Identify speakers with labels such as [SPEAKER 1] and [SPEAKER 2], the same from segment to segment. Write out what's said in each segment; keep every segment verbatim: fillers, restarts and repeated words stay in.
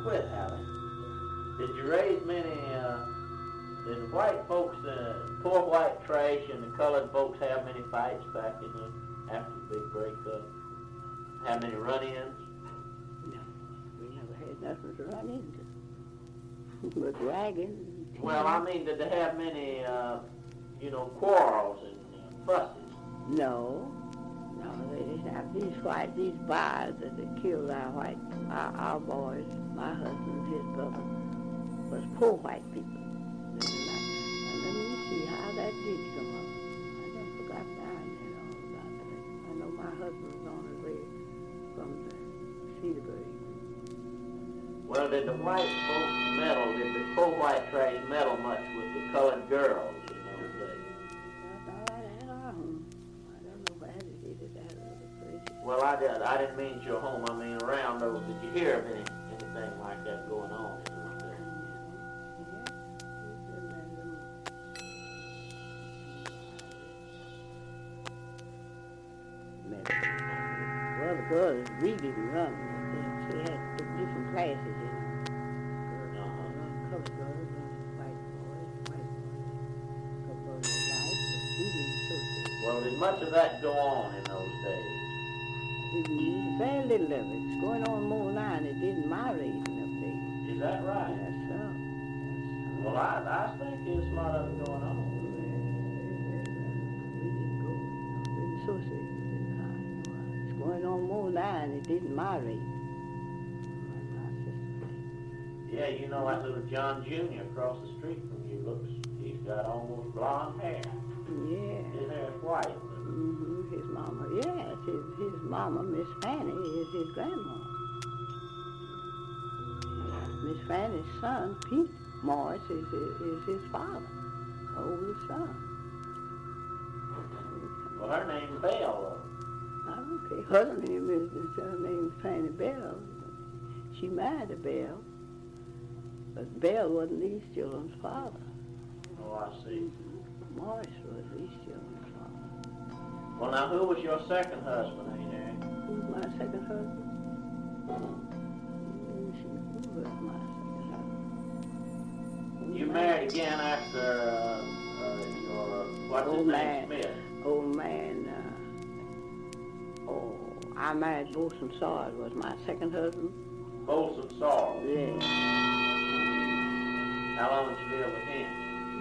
[SPEAKER 1] quit, Hallie. Did you raise many, uh, did the white folks, uh, poor white trash and the colored folks have many fights back in the, after the big breakup? Have many run-ins?
[SPEAKER 2] No, we never had nothing to run into. But wagon.
[SPEAKER 1] Well, I mean, did they have many, uh, you know, quarrels and uh, fusses?
[SPEAKER 2] No, no, they didn't have these white, these bars that they killed our white, our, our boys, my husband, his brother, was poor white people. They did not, and let me see how that did come up. I done forgot now, you know, about that. I know my husband was on his way from the Cedarburg.
[SPEAKER 1] Well, did the white folks meddle, did the poor white trash meddle much with the colored girls in those days? Well, I, did, I didn't mean at your home, I mean around those. Did you hear of any, anything like that going on in those days?
[SPEAKER 2] Well, the girls, we didn't run. They had different classes in them. Girls, uh-huh. Colored girls, white boys, white boys. Couple of them light, but we didn't associate.
[SPEAKER 1] Well, did much of that go on in those days?
[SPEAKER 2] Very little of it. It's going on more now than it did in my raising up there.
[SPEAKER 1] Is that right?
[SPEAKER 2] Yes, sir. Yes, sir.
[SPEAKER 1] Well, I, I think there's a lot of it going on.
[SPEAKER 2] We didn't go, you know, didn't associate with it. No, no. It's going on more now than it did in my raising. My sister.
[SPEAKER 1] Yeah, you know that little John Junior across the street from you looks, he's got almost blonde hair.
[SPEAKER 2] Yeah.
[SPEAKER 1] His hair's white.
[SPEAKER 2] Mm-hmm. His mama, yes, his, his mama, Miss Fanny, is his grandma. Miss Fanny's son, Pete Morris, is, is, is his father, oldest son.
[SPEAKER 1] Well, her name's Belle.
[SPEAKER 2] I don't care. Her name is, her name is Fanny Bell. She married a Bell, but Bell wasn't these children's father.
[SPEAKER 1] Oh, I see.
[SPEAKER 2] Morris was these children's father.
[SPEAKER 1] Well, now, who was your second husband, ain't there?
[SPEAKER 2] Who was my second husband? Let me see, who was my second husband?
[SPEAKER 1] You married again after uh, uh, your, what's his
[SPEAKER 2] Old
[SPEAKER 1] name,
[SPEAKER 2] man.
[SPEAKER 1] Smith?
[SPEAKER 2] Old man, uh, oh, I married Bolson Sawyer, was my second husband.
[SPEAKER 1] Bolson Sawyer?
[SPEAKER 2] Yeah.
[SPEAKER 1] How long did you live with him?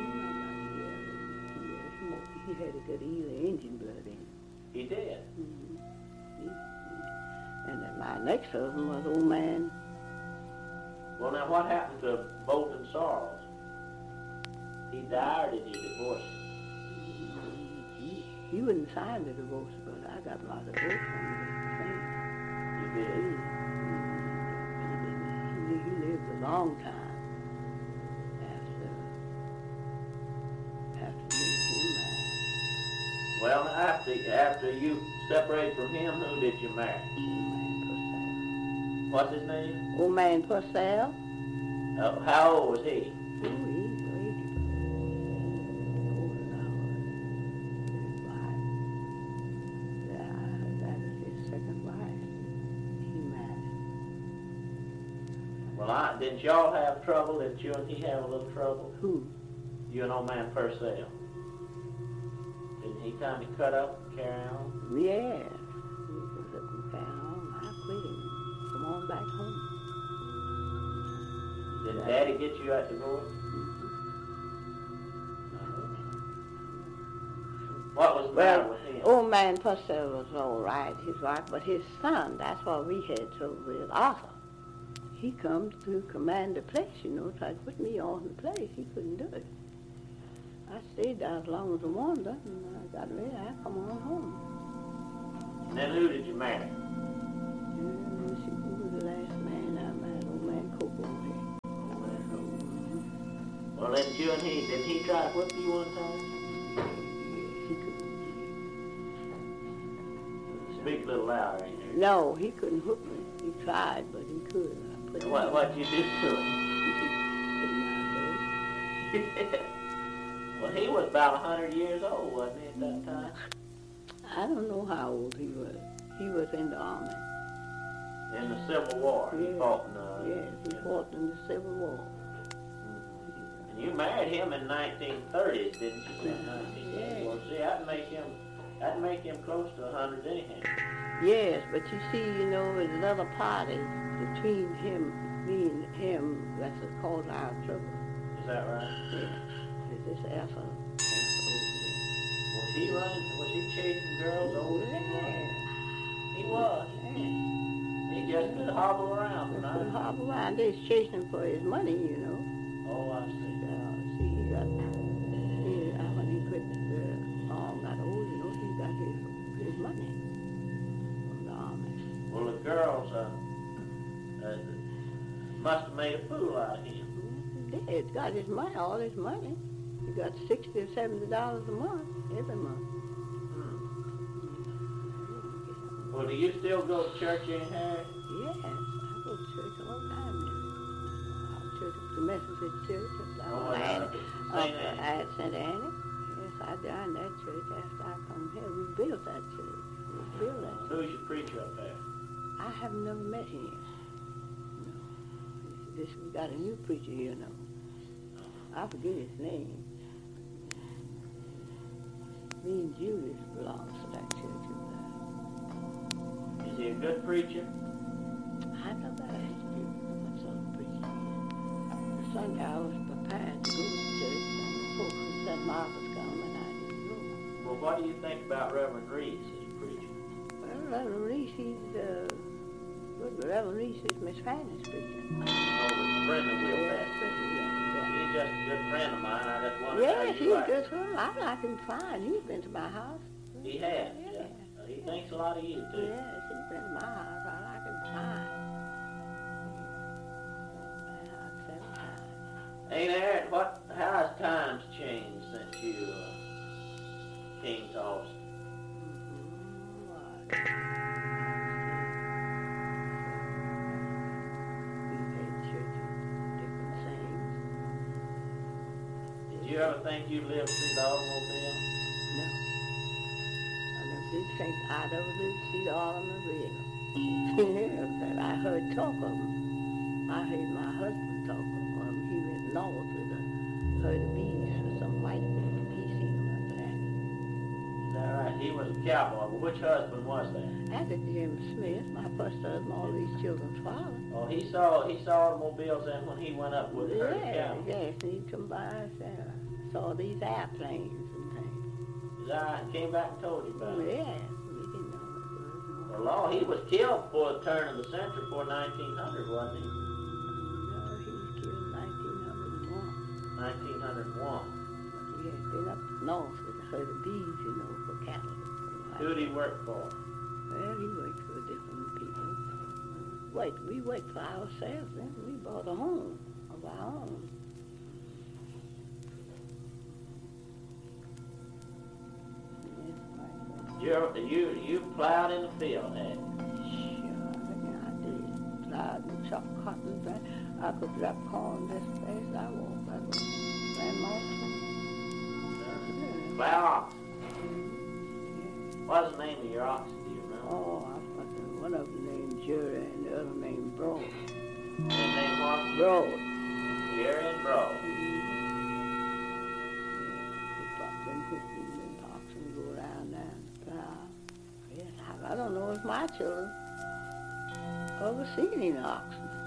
[SPEAKER 2] He had a good Ely Indian blood in him.
[SPEAKER 1] He did?
[SPEAKER 2] Mm-hmm. He, he, and then my next husband was old man.
[SPEAKER 1] Well, now, what happened to Bolton Sarles? He died, or did you divorce him?
[SPEAKER 2] He, he wouldn't sign the divorce, but I got my divorce from him.
[SPEAKER 1] You did?
[SPEAKER 2] He, he, he lived a long time after, after me and him married.
[SPEAKER 1] Well, after, after you separated from him, who did you marry?
[SPEAKER 2] Old man Purcell.
[SPEAKER 1] What's his name?
[SPEAKER 2] Old man Purcell.
[SPEAKER 1] Uh, how old was he?
[SPEAKER 2] Oh, he's eighty. Older than I was. His wife. Yeah, that is his second wife. He married.
[SPEAKER 1] Well, I, didn't y'all have trouble? Didn't you and he have a little trouble?
[SPEAKER 2] Who?
[SPEAKER 1] You and old man Purcell. Didn't he kind of cut up and carry on?
[SPEAKER 2] Yes. He was up and carry on. I quit him. Come on back home.
[SPEAKER 1] Did Daddy get you that divorce? What was the matter
[SPEAKER 2] Well,
[SPEAKER 1] with him?
[SPEAKER 2] old man Purcell was all right, his wife, but his son, that's what we had trouble with, Arthur. He come to command the place, you know, tried to put me on the place. He couldn't do it. I stayed there as long as I wanted, and I got ready, I come on home.
[SPEAKER 1] And then who did you marry?
[SPEAKER 2] Yeah, let me see, who was the last man I married? Old man Coco here.
[SPEAKER 1] Well, then you and he, did he try to whip you one time?
[SPEAKER 2] Yes, he could.
[SPEAKER 1] Speak a little louder, ain't there?
[SPEAKER 2] No, he couldn't hook me. He tried, but he could. I put him
[SPEAKER 1] What,
[SPEAKER 2] out.
[SPEAKER 1] what'd you do to him?
[SPEAKER 2] Put him out there.
[SPEAKER 1] Well, he was about a hundred years old, wasn't he, at that time?
[SPEAKER 2] I don't know how old he was. He was in the army.
[SPEAKER 1] In the Civil War, he
[SPEAKER 2] Yes.
[SPEAKER 1] fought in the...
[SPEAKER 2] Yes, he fought in the Civil War.
[SPEAKER 1] Mhm. And you married him in nineteen thirties, didn't you? In nineteen thirty. Well, see, that'd make him, that'd make him close to a hundred anyhow.
[SPEAKER 2] Yes, but you see, you know, there's another party between him, me and him, that's caused our trouble.
[SPEAKER 1] Is that right?
[SPEAKER 2] Yeah. It's this Alpha. Alpha
[SPEAKER 1] Was he running? Was he chasing girls over
[SPEAKER 2] over
[SPEAKER 1] there?
[SPEAKER 2] there.
[SPEAKER 1] He was.
[SPEAKER 2] Yeah.
[SPEAKER 1] He just could hobble around.
[SPEAKER 2] That's
[SPEAKER 1] When
[SPEAKER 2] the
[SPEAKER 1] I...
[SPEAKER 2] hobble around. They're chasing him for his money, you know.
[SPEAKER 1] Oh, I see.
[SPEAKER 2] Uh, see, he got, he, uh, when he quit the arm, got old, you know, he got his, his money from the army.
[SPEAKER 1] Well, the girls uh, uh, must have made a fool out of him.
[SPEAKER 2] He did. Got his money, all his money. He got sixty or seventy dollars a month, every month.
[SPEAKER 1] Hmm. Well, do you still go to church anyhow?
[SPEAKER 2] Yes, I go to church all the time. Our church, the Methodist church, up
[SPEAKER 1] Oh,
[SPEAKER 2] there.
[SPEAKER 1] yeah.
[SPEAKER 2] Up
[SPEAKER 1] Saint Anne.
[SPEAKER 2] at Saint Anne. Yes, I joined that church after I come here. We built that church. We built that church.
[SPEAKER 1] Who's your preacher up there?
[SPEAKER 2] I have never met him. No. This, we got a new preacher here now. I forget his name. Me and Julius belongs to that church up there.
[SPEAKER 1] Is he a good preacher?
[SPEAKER 2] I know that I asked you what sort of preacher he is. The Sunday I was prepared to go to church, and the folks who said Martha's coming, and I didn't go.
[SPEAKER 1] Well, what do you think about Reverend Reese as a preacher?
[SPEAKER 2] Well, Reverend Reese, he's, uh, good, but Reverend Reese is Miss Fanny's preacher.
[SPEAKER 1] Oh, with Brenda Will
[SPEAKER 2] Yeah,
[SPEAKER 1] that.
[SPEAKER 2] Brenda Will, yeah.
[SPEAKER 1] He's just a good friend of mine. I just wondered how
[SPEAKER 2] Yes,
[SPEAKER 1] you
[SPEAKER 2] he's
[SPEAKER 1] like
[SPEAKER 2] good for him. I like him fine. He's been to my house.
[SPEAKER 1] He has, yeah.
[SPEAKER 2] Yeah.
[SPEAKER 1] Uh, He thinks a lot of you, too.
[SPEAKER 2] Yes, he's been to my house. I like him fine. About seven times.
[SPEAKER 1] Ain't Aaron, what, how has times changed since you uh, came to Austin?
[SPEAKER 2] Mm-hmm. What? We've had churches, different things.
[SPEAKER 1] Did you ever think you'd live through the automobile?
[SPEAKER 2] No. I never did think I'd ever live to see the automobile. But I heard talk of them. I heard my husband talk of them. He went north with a herd of bees for some white people. He seen them up there.
[SPEAKER 1] Is that right? He was a cowboy. Well, which husband was that?
[SPEAKER 2] That's a Jim Smith, my first husband, all these children's father.
[SPEAKER 1] Oh, he saw he saw automobiles then when he went up with the herd of
[SPEAKER 2] Yes,
[SPEAKER 1] cattle.
[SPEAKER 2] yes, and he'd come by and say, I saw these airplanes and things.
[SPEAKER 1] Is that right? He came back and told you about
[SPEAKER 2] Oh,
[SPEAKER 1] it.
[SPEAKER 2] yes, we didn't know what it was.
[SPEAKER 1] Well, Law, he was killed before the turn of the century, before nineteen hundred, wasn't he?
[SPEAKER 2] No, he was killed in nineteen oh one.
[SPEAKER 1] nineteen oh one.
[SPEAKER 2] He had been up north with a herd of bees, you know, for cattle.
[SPEAKER 1] Who did he work for?
[SPEAKER 2] Well, he worked for different people. Wait, we worked for ourselves then. We bought a home of our own. Yes, right.
[SPEAKER 1] You you you plowed in the field, had you?
[SPEAKER 2] Sure, I did. Plowed and chopped cotton. But I could drop corn this fast as I walked. I was grandma's.
[SPEAKER 1] Plow ox. What's the name of your ox? Do you remember?
[SPEAKER 2] Oh, I fucking, one of them named Jerry and the other named Broad.
[SPEAKER 1] His name was
[SPEAKER 2] Broad.
[SPEAKER 1] Jerry and Bro.
[SPEAKER 2] He bought them hookers and box and go around there and plow. Yes, I, I don't know if my children ever seen any oxen.